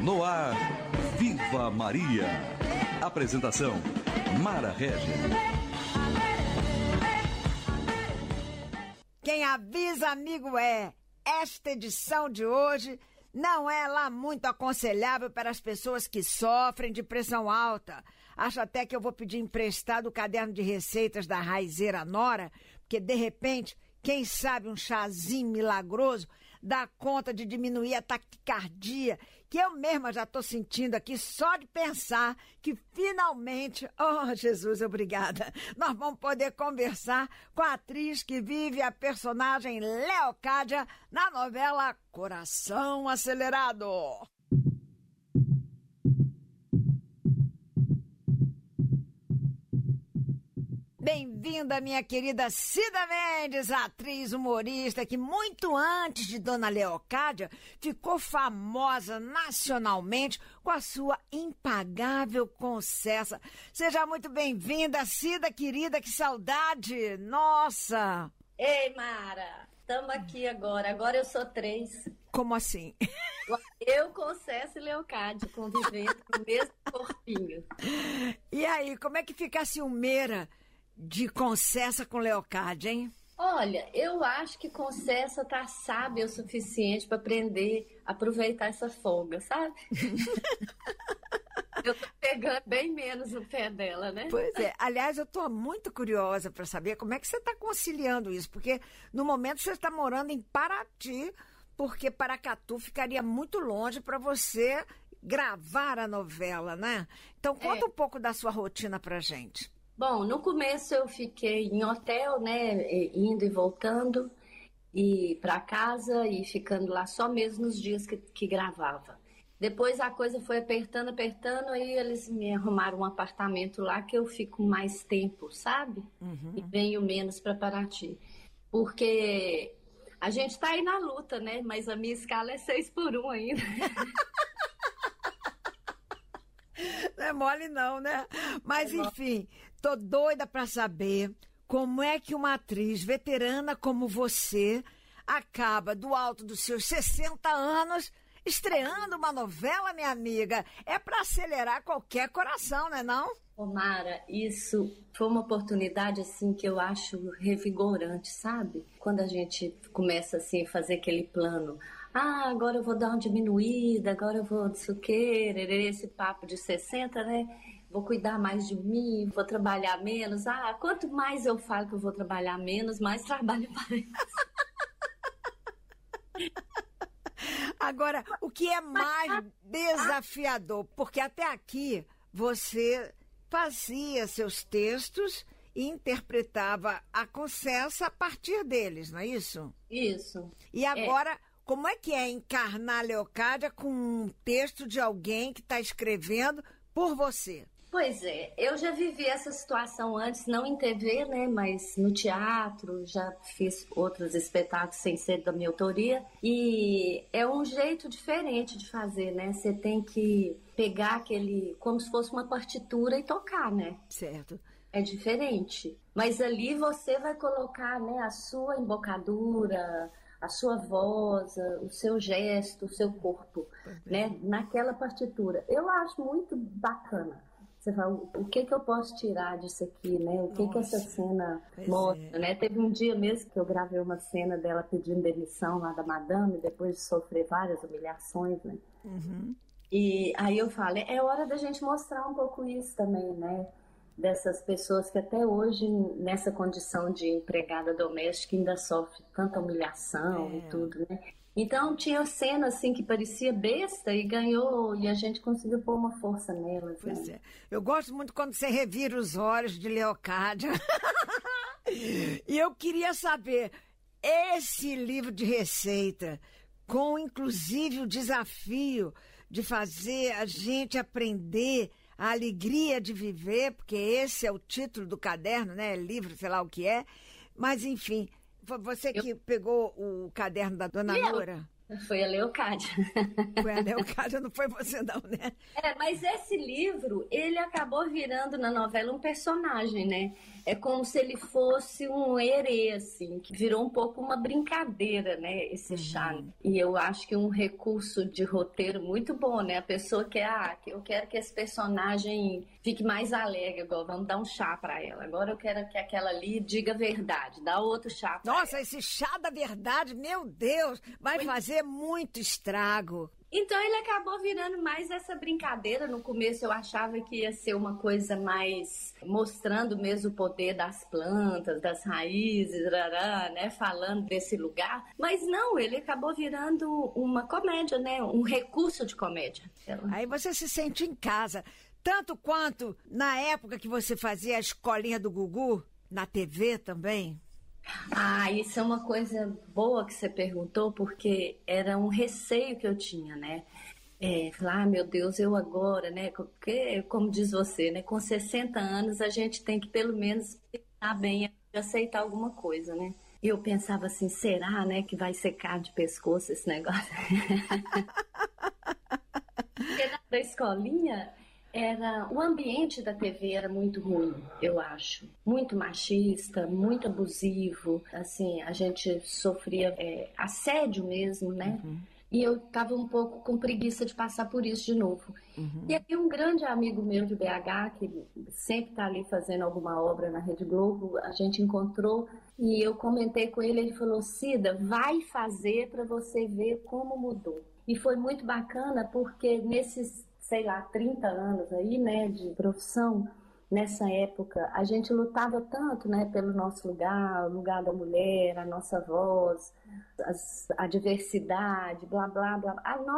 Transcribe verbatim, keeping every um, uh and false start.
No ar, Viva Maria. Apresentação, Mara Régia. Quem avisa, amigo, é, esta edição de hoje não é lá muito aconselhável para as pessoas que sofrem de pressão alta. Acho até que eu vou pedir emprestado o caderno de receitas da Raizeira Nora, porque de repente, quem sabe um chazinho milagroso dá conta de diminuir a taquicardia, que eu mesma já estou sentindo aqui só de pensar que finalmente, oh Jesus, obrigada, nós vamos poder conversar com a atriz que vive a personagem Leocádia na novela Coração Acelerado. Bem-vinda, minha querida Cida Mendes, atriz humorista que muito antes de Dona Leocádia ficou famosa nacionalmente com a sua impagável Concessa. Seja muito bem-vinda, Cida querida, que saudade! Nossa! Ei, Mara, estamos aqui agora. Agora eu sou três. Como assim? Eu, Concessa e Leocádia, convivendo no mesmo corpinho. E aí, como é que fica a ciumeira de Concessa com Leocádia, hein? Olha, eu acho que Concessa tá sábia o suficiente para aprender a aproveitar essa folga, sabe? Eu tô pegando bem menos o pé dela, né? Pois é. Aliás, eu tô muito curiosa para saber como é que você tá conciliando isso, porque no momento você está morando em Paraty, porque Paracatu ficaria muito longe para você gravar a novela, né? Então conta É. um pouco da sua rotina pra gente. Bom, no começo eu fiquei em hotel, né, indo e voltando e para casa e ficando lá só mesmo nos dias que, que gravava. Depois a coisa foi apertando, apertando, aí eles me arrumaram um apartamento lá que eu fico mais tempo, sabe? Uhum. E venho menos para Paraty. Porque a gente tá aí na luta, né, mas a minha escala é seis por um ainda. Não é mole não, né? Mas enfim, tô doida pra saber como é que uma atriz veterana como você acaba do alto dos seus sessenta anos estreando uma novela, minha amiga. É pra acelerar qualquer coração, né não? Ô Mara, isso foi uma oportunidade assim que eu acho revigorante, sabe? Quando a gente começa assim a fazer aquele plano, ah, agora eu vou dar uma diminuída, agora eu vou disso que, esse papo de sessenta, né? Vou cuidar mais de mim, vou trabalhar menos. Ah, quanto mais eu falo que eu vou trabalhar menos, mais trabalho parece. Agora, o que é mais desafiador? Porque até aqui você fazia seus textos e interpretava a Concessa a partir deles, não é isso? Isso. E agora, é. Como é que é encarnar a Leocádia com um texto de alguém que está escrevendo por você? Pois é, eu já vivi essa situação antes, não em T V, né, mas no teatro, já fiz outros espetáculos sem ser da minha autoria, e é um jeito diferente de fazer, né, você tem que pegar aquele, como se fosse uma partitura e tocar, né? Certo. É diferente, mas ali você vai colocar, né, a sua embocadura, a sua voz, o seu gesto, o seu corpo, né, naquela partitura. Eu acho muito bacana. Você fala, o que que eu posso tirar disso aqui, né? O que Nossa, que essa cena mostra, é. né? Teve um dia mesmo que eu gravei uma cena dela pedindo demissão lá da madame, depois de sofrer várias humilhações, né? Uhum. E aí eu falo, é hora da gente mostrar um pouco isso também, né? Dessas pessoas que até hoje, nessa condição de empregada doméstica, ainda sofre tanta humilhação é. e tudo, né? Então tinha cena assim que parecia besta e ganhou, e a gente conseguiu pôr uma força nela. Pois né? é. Eu gosto muito quando você revira os olhos de Leocádia. E eu queria saber, esse livro de receita, com inclusive o desafio de fazer a gente aprender a alegria de viver, porque esse é o título do caderno, né? Livro, sei lá o que é. Mas, enfim, você que eu... pegou o caderno da Dona Leu. Nora. Foi a Leocádia. Foi a Leocádia, não foi você não, né? É, mas esse livro, ele acabou virando na novela um personagem, né? É como se ele fosse um herê, assim, que virou um pouco uma brincadeira, né? Esse chá. Uhum. E eu acho que um recurso de roteiro muito bom, né? A pessoa quer, ah, eu quero que esse personagem fique mais alegre, igual, vamos dar um chá pra ela. Agora eu quero que aquela ali diga a verdade, dá outro chá pra Nossa, ela. Esse chá da verdade, meu Deus, vai Foi... fazer muito estrago. Então ele acabou virando mais essa brincadeira. No começo eu achava que ia ser uma coisa mais mostrando mesmo o poder das plantas, das raízes, rará, né? Falando desse lugar. Mas não, ele acabou virando uma comédia, né? Um recurso de comédia. Aí você se sente em casa. Tanto quanto na época que você fazia a escolinha do Gugu, na T V também. Ah, isso é uma coisa boa que você perguntou, porque era um receio que eu tinha, né? É, falar, ah, meu Deus, eu agora, né? Porque, como diz você, né? Com sessenta anos a gente tem que pelo menos estar bem de aceitar alguma coisa, né? E eu pensava assim, será, né, que vai secar de pescoço esse negócio? Porque na escolinha... Era, o ambiente da T V era muito ruim, eu acho. Muito machista, muito abusivo. Assim, a gente sofria é, assédio mesmo, né? Uhum. E eu tava um pouco com preguiça de passar por isso de novo. Uhum. E aí um grande amigo meu de B H, que sempre tá ali fazendo alguma obra na Rede Globo, a gente encontrou e eu comentei com ele, ele falou, Cida, vai fazer para você ver como mudou. E foi muito bacana porque nesses sei lá, trinta anos aí, né, de profissão, nessa época, a gente lutava tanto, né, pelo nosso lugar, o lugar da mulher, a nossa voz, as, a diversidade, blá, blá, blá. A